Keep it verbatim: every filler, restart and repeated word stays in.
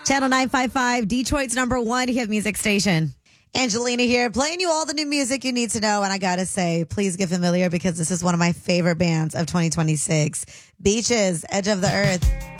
Channel nine five five, Detroit's number one hit music station. Angelina here, playing you all the new music you need to know. And I got to say, please get familiar because this is one of my favorite bands of twenty twenty-six. Beaches, Edge of the Earth.